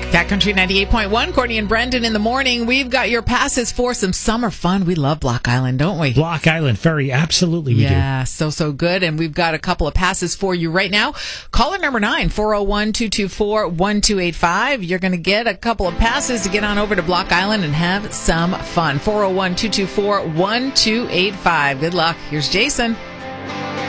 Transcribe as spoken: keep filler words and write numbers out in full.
Cat Country ninety-eight point one, Courtney and Brendan in the morning. We've got your passes for some summer fun. We love Block Island, don't we? Block Island Ferry, absolutely we yeah, do. Yeah, so, so good. And we've got a couple of passes for you right now. Caller number nine, four oh one, two two four, one two eight five. You're going to get a couple of passes to get on over to Block Island and have some fun. four oh one, two two four, one two eight five. Good luck. Here's Jason.